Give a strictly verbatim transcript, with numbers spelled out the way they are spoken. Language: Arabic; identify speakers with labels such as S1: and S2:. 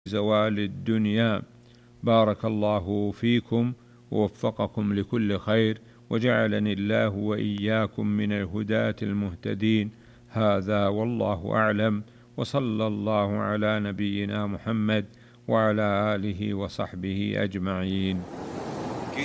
S1: زوال الدنيا. بارك الله فيكم ووفقكم لكل خير، وجعلني الله وإياكم من الهداة المهتدين. هذا والله أعلم، وصلى الله على نبينا محمد وعلى آله وصحبه أجمعين.